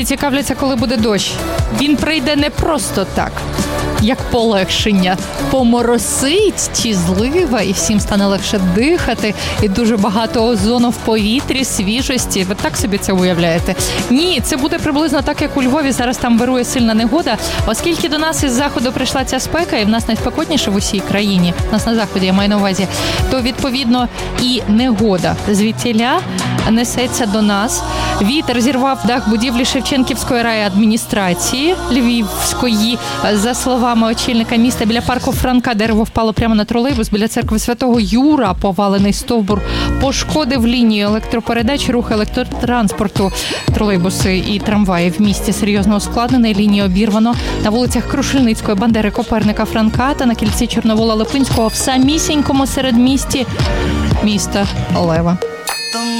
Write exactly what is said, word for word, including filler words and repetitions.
Всі цікавляться, коли буде дощ. Він прийде не просто так, як полегшення. Поморосить чи злива, і всім стане легше дихати, і дуже багато озону в повітрі, свіжості. Ви так собі це уявляєте? Ні, це буде приблизно так, як у Львові. Зараз там вирує сильна негода. Оскільки до нас із заходу прийшла ця спека, і в нас найспекотніше в усій країні, у нас на заході, я маю на увазі, то, відповідно, і негода звідтіля несеться до нас. Вітер зірвав дах будівлі Шевченківської райадміністрації Львівської. За словами очільника міста, біля парку Франка дерево впало прямо на тролейбус. Біля церкви Святого Юра повалений стовбур пошкодив лінію електропередач, рух електротранспорту. Тролейбуси і трамваї в місті серйозно ускладнені. Лінії обірвано на вулицях Крушельницької, Бандери, Коперника, Франка та на кільці Чорновола, Липинського в самісінькому середмісті міста Лева.